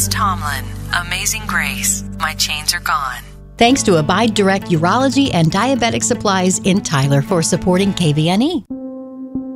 Chris Tomlin, Amazing Grace, My Chains Are Gone. Thanks to Abide Direct Urology and Diabetic Supplies in Tyler for supporting KVNE.